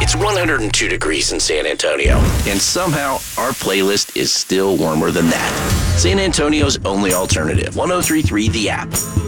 It's 102 degrees in San Antonio, and somehow our playlist is still warmer than that. San Antonio's only alternative, 103.3 The App.